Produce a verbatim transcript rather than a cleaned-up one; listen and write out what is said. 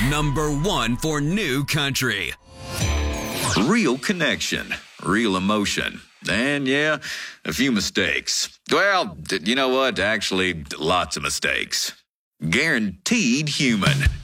Number one for new country. Real connection, real emotion, and yeah, a few mistakes. Well, d- you know what? Actually, lots of mistakes. Guaranteed human.